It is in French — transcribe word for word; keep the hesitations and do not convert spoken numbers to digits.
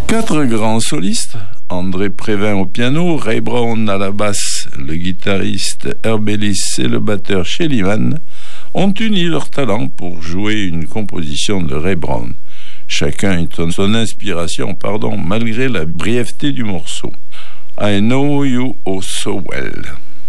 Quatre grands solistes, André Prévin au piano, Ray Brown à la basse, le guitariste Herb Ellis et le batteur Shelly Manne, ont uni leurs talents pour jouer une composition de Ray Brown. Chacun y donne son inspiration, pardon, malgré la brièveté du morceau. I Know You Oh So Well.